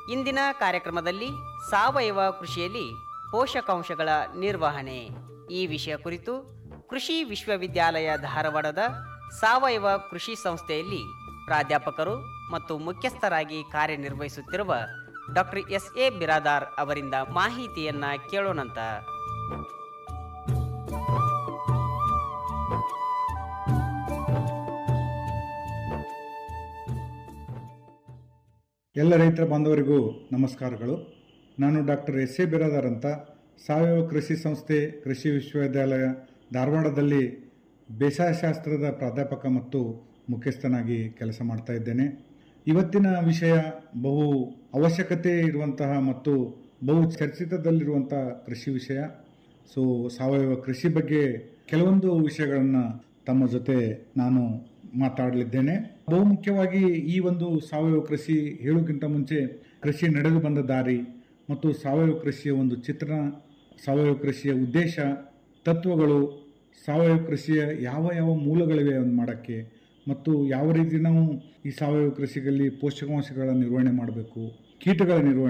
ಇಂದಿನ ಕಾರ್ಯಕ್ರಮದಲ್ಲಿ ಸಾವಯವ ಕೃಷಿಯಲ್ಲಿ ಪೋಷಕಾಂಶಗಳ ನಿರ್ವಹಣೆ ಈ ವಿಷಯ ಕುರಿತು ಕೃಷಿ ವಿಶ್ವವಿದ್ಯಾಲಯ ಧಾರವಾಡದ ಸಾವಯವ ಕೃಷಿ ಸಂಸ್ಥೆಯಲ್ಲಿ ಪ್ರಾಧ್ಯಾಪಕರು ಮತ್ತು ಮುಖ್ಯಸ್ಥರಾಗಿ ಕಾರ್ಯನಿರ್ವಹಿಸುತ್ತಿರುವ ಡಾಕ್ಟರ್ ಎಸ್.ಎ. ಬಿರಾದಾರ್ ಅವರಿಂದ ಮಾಹಿತಿಯನ್ನ ಕೇಳೋಣಂತ. ಎಲ್ಲ ರೈತರ ಬಾಂಧವರಿಗೂ ನಮಸ್ಕಾರಗಳು. ನಾನು ಡಾಕ್ಟರ್ ಎಸ್.ಎ. ಬಿರಾದಾರ್ ಅಂತ ಸಾವಯವ ಕೃಷಿ ಸಂಸ್ಥೆ ಕೃಷಿ ವಿಶ್ವವಿದ್ಯಾಲಯ ಧಾರವಾಡದಲ್ಲಿ ಬೇಸಾಯ ಶಾಸ್ತ್ರದ ಪ್ರಾಧ್ಯಾಪಕ ಮತ್ತು ಮುಖ್ಯಸ್ಥನಾಗಿ ಕೆಲಸ ಮಾಡ್ತಾ ಇದ್ದೇನೆ. ಇವತ್ತಿನ ವಿಷಯ ಬಹು ಅವಶ್ಯಕತೆ ಇರುವಂತಹ ಮತ್ತು ಬಹು ಚರ್ಚಿತದಲ್ಲಿರುವಂತಹ ಕೃಷಿ ವಿಷಯ. ಸಾವಯವ ಕೃಷಿ ಬಗ್ಗೆ ಕೆಲವೊಂದು ವಿಷಯಗಳನ್ನು ತಮ್ಮ ಜೊತೆ ನಾನು ಮಾತಾಡಲಿದ್ದೇನೆ. ಬಹುಮುಖ್ಯವಾಗಿ ಈ ಒಂದು ಸಾವಯವ ಕೃಷಿ ಹೇಳೋಕ್ಕಿಂತ ಮುಂಚೆ ಕೃಷಿ ನಡೆದು ಬಂದ ದಾರಿ ಮತ್ತು ಸಾವಯವ ಕೃಷಿಯ ಒಂದು ಚಿತ್ರಣ, ಸಾವಯವ ಕೃಷಿಯ ಉದ್ದೇಶ, ತತ್ವಗಳು, ಸಾವಯವ ಕೃಷಿಯ ಯಾವ ಯಾವ ಮೂಲಗಳಿವೆ ಒಂದು ಮಾಡೋಕ್ಕೆ ಮತ್ತು ಯಾವ ರೀತಿ ನಾವು ಈ ಸಾವಯವ ಕೃಷಿಯಲ್ಲಿ ಪೋಷಕಾಂಶಗಳ ನಿರ್ವಹಣೆ ಮಾಡಬೇಕು, ಕೀಟಗಳ ನಿರ್ವಹಣೆ